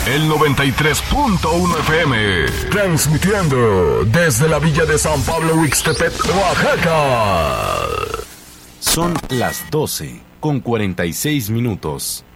el 93.1 FM, transmitiendo desde la villa de San Pablo Huixtepec, Oaxaca. Son las 12:46.